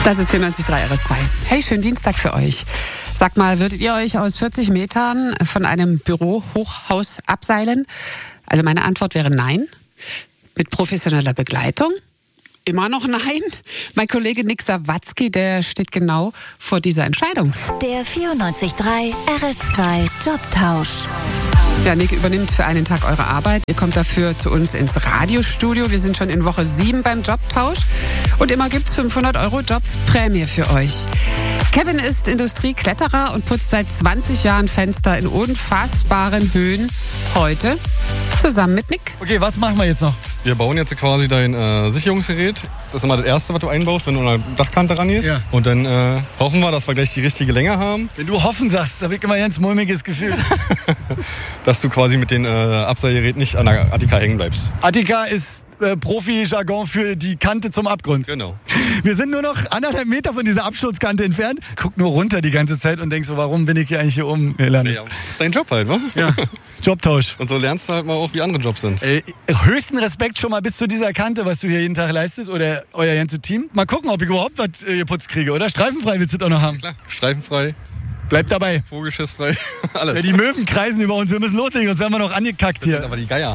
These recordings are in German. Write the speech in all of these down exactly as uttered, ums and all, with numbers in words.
Das ist vierundneunzig Komma drei R S zwei. Hey, schönen Dienstag für euch. Sagt mal, würdet ihr euch aus vierzig Metern von einem Bürohochhaus abseilen? Also meine Antwort wäre nein. Mit professioneller Begleitung? Immer noch nein. Mein Kollege Nick Sawatzki, der steht genau vor dieser Entscheidung. Der vierundneunzig Komma drei R S zwei Jobtausch. Ja, Nick übernimmt für einen Tag eure Arbeit. Ihr kommt dafür zu uns ins Radiostudio. Wir sind schon in Woche sieben beim Jobtausch. Und immer gibt's fünfhundert Euro Jobprämie für euch. Kevin ist Industriekletterer und putzt seit zwanzig Jahren Fenster in unfassbaren Höhen. Heute zusammen mit Nick. Okay, was machen wir jetzt noch? Wir bauen jetzt quasi dein äh, Sicherungsgerät. Das ist immer das Erste, was du einbaust, wenn du an der Dachkante rangehst. Ja. Und dann äh, hoffen wir, dass wir gleich die richtige Länge haben. Wenn du hoffen sagst, habe ich immer ein ganz mulmiges Gefühl. Dass du quasi mit dem äh, Abseilgerät nicht an der Attika hängen bleibst. Attika ist äh, Profi-Jargon für die Kante zum Abgrund. Genau. Wir sind nur noch anderthalb Meter von dieser Absturzkante entfernt. Guck nur runter die ganze Zeit und denkst so, warum bin ich hier eigentlich hier oben gelandet? Ja, das ist dein Job halt, wa? Ja, Jobtausch. Und so lernst du halt mal auch, wie andere Jobs sind. Äh, höchsten Respekt schon mal bis zu dieser Kante, was du hier jeden Tag leistet oder euer ganzes Team. Mal gucken, ob ich überhaupt was äh, geputzt kriege, oder? Streifenfrei willst du das auch noch haben. Klar, streifenfrei, Bleibt dabei. vogelschissfrei, alles. Ja, die Möwen kreisen über uns, wir müssen loslegen, sonst werden wir noch angekackt hier. Aber die Geier.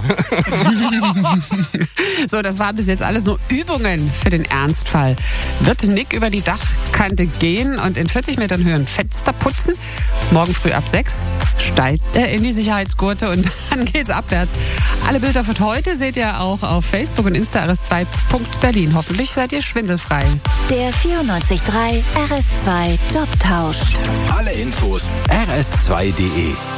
So, das waren bis jetzt alles nur Übungen für den Ernstfall. Wird Nick über die Dachkante gehen und in vierzig Metern Höhe ein Fenster putzen? Morgen früh ab sechs steigt er in die Sicherheitsgurte und dann geht's abwärts. Alle Bilder von heute seht ihr auch auf Facebook und Insta R S zwei Punkt Berlin. Hoffentlich seid ihr schwindelfrei. Der vierundneunzig Komma drei R S zwei Jobtausch. Alle Infos R S zwei Punkt de.